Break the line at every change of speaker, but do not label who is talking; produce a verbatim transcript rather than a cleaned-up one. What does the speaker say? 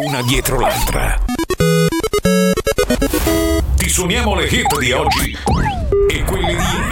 una dietro l'altra. Ti suoniamo le hit di oggi e quelle di ieri.